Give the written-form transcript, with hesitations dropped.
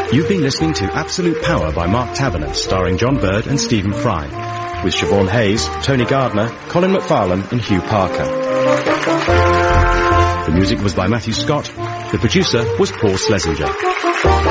You've been listening to Absolute Power by Mark Taberner, starring John Bird and Stephen Fry, with Siobhan Hayes, Tony Gardner, Colin McFarlane and Hugh Parker. The music was by Matthew Scott. The producer was Paul Schlesinger.